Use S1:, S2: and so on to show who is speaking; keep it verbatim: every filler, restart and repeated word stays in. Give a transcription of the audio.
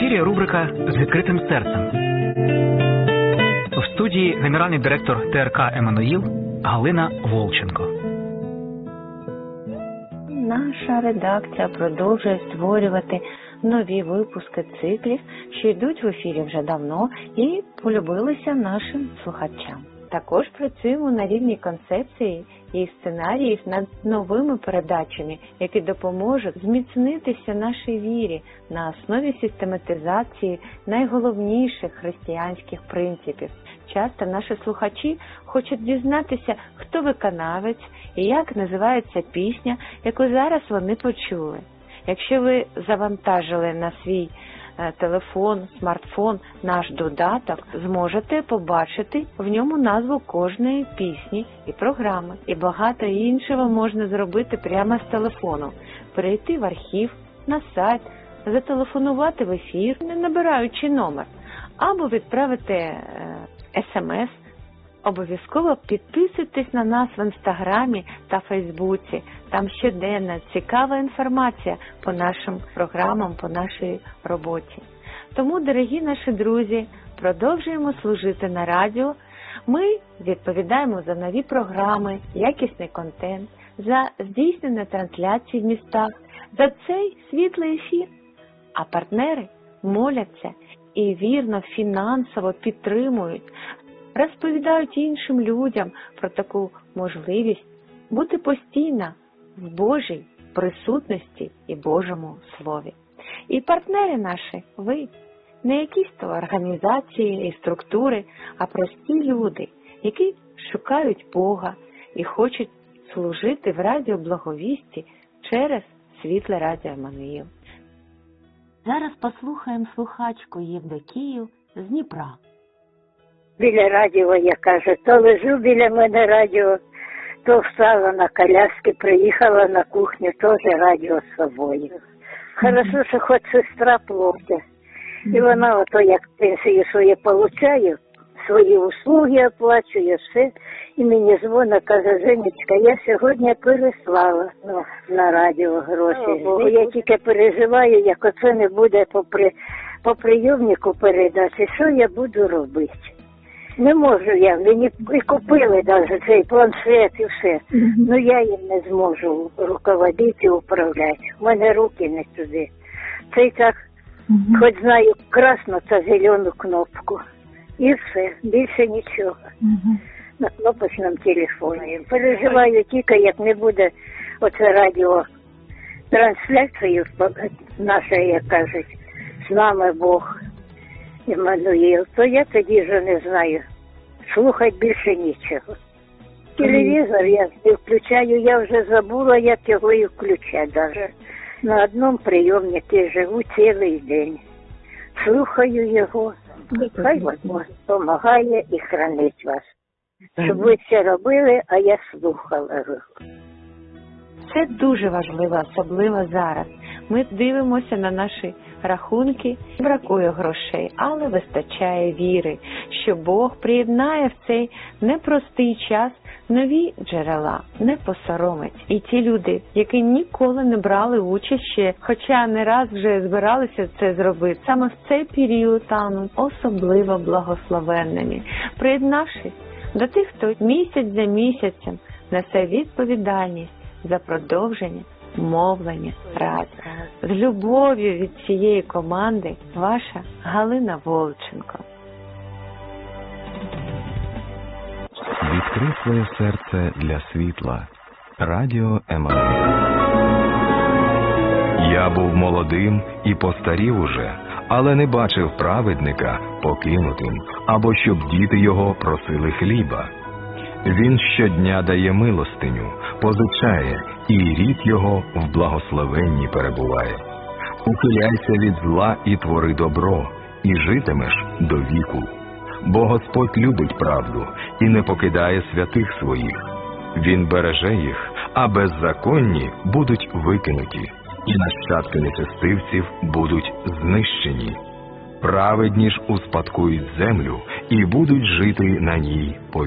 S1: ефірі рубрика «З відкритим серцем». В студії генеральний директор Те Ер Ка «Еммануїл» Галина Волченко.
S2: Наша редакція продовжує створювати нові випуски циклів, що йдуть в ефірі вже давно і полюбилися нашим слухачам. Також працюємо на рівні концепції і сценаріїв над новими передачами, які допоможуть зміцнитися нашій вірі на основі систематизації найголовніших християнських принципів. Часто наші слухачі хочуть дізнатися, хто виконавець і як називається пісня, яку зараз вони почули. Якщо ви завантажили на свій телефон, смартфон наш додаток, зможете побачити в ньому назву кожної пісні і програми. І багато іншого можна зробити прямо з телефону. Перейти в архів, на сайт, зателефонувати в ефір, не набираючи номер, або відправити смс. Обов'язково підписуйтесь на нас в Інстаграмі та Фейсбуці. Там щоденна цікава інформація по нашим програмам, по нашій роботі. Тому, дорогі наші друзі, продовжуємо служити на радіо. Ми відповідаємо за нові програми, якісний контент, за здійснення трансляцій в містах, за цей світлий ефір. А партнери моляться і вірно фінансово підтримують, розповідають іншим людям про таку можливість бути постійно в Божій присутності і Божому Слові. І партнери наші, ви, не якісь то організації і структури, а прості люди, які шукають Бога і хочуть служити в радіо Благовісті через світле радіо «Еммануїл». Зараз послухаємо слухачку Євдокію з Дніпра.
S3: Біля радіо, я кажу, то лежу біля мене радіо, то встала на коляски, приїхала на кухню, теж радіо з собою. Хорошо, що хоч сестра плоття. І вона ото як пенсію свою получаю, свої услуги оплачує, все. І мені дзвонить, каже, Женечка, я сьогодні переслала ну, на радіо гроші. Бо я тільки переживаю, як оце не буде по, при, по прийомнику передачі, що я буду робити. Не можу я, мені і купили навіть цей планшет і все. Mm-hmm. Ну я їм не зможу руководити і управляти. У мене руки не туди. Це так, mm-hmm. хоч знаю красну та зелену кнопку. І все, більше нічого. Mm-hmm. На кнопочному телефоні. Переживаю тільки, як не буде оце радіо трансляцію наше, як кажуть, з нами Бог. Еммануїл, то я тоді вже не знаю. Слухати більше нічого. Телевізор я не включаю, я вже забула, як його і включати даже. На одному прийомнику живу цілий день. Слухаю його, і хай Господь допомагає і хранить вас. Щоб ви це робили, а я слухала його.
S2: Це дуже важливо, особливо зараз. Ми дивимося на наші рахунки, бракує грошей, але вистачає віри, що Бог приєднає в цей непростий час нові джерела, не посоромить. І ті люди, які ніколи не брали участь ще, хоча не раз вже збиралися це зробити, саме в цей період стануть особливо благословенними, приєднавшись до тих, хто місяць за місяцем несе відповідальність за продовження мовлення радіо. З любов'ю від цієї команди ваша Галина Волченко.
S4: Відкрий своє серце для світла. Радіо «Еммануїл». Я був молодим і постарів уже, але не бачив праведника покинутим, або щоб діти його просили хліба. Він щодня дає милостиню, позичає, і рід його в благословенні перебуває. Ухиляйся від зла і твори добро, і житимеш до віку. Бо Господь любить правду і не покидає святих своїх. Він береже їх, а беззаконні будуть викинуті, і нащадки нечестивців будуть знищені. Праведні ж успадкують землю і будуть жити на ній повіки.